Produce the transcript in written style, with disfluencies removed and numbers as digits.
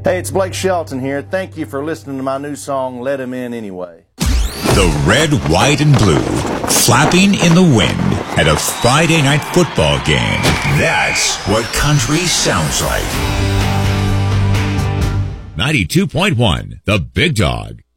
Hey, it's Blake Shelton here. Thank you for listening to my new song, Let 'Em In Anyway. The red, white, and blue, flapping in the wind at a Friday night football game. That's what country sounds like. 92.1, The Big Dog.